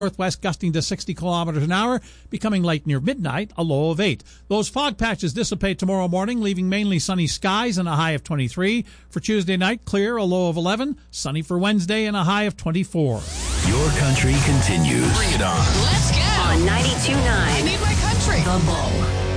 northwest gusting to 60 kilometers an hour, becoming light near midnight, a low of 8. Those fog patches dissipate tomorrow morning, leaving mainly sunny skies and a high of 23. For Tuesday night, clear, a low of 11. Sunny for Wednesday and a high of 24. Your country continues. Bring it on. Let's go. On 92.9. I need my country. The Bull.